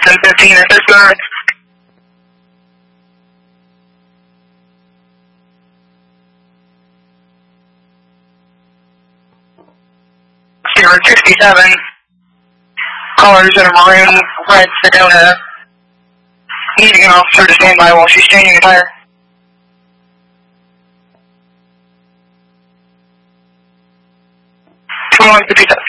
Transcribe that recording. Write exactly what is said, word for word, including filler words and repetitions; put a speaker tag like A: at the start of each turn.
A: ten fifteen at this time. Zero sixty-seven. Callers in a maroon red Sedona. Needing an officer to stand by while she's changing a tire. twenty-one fifty-seven.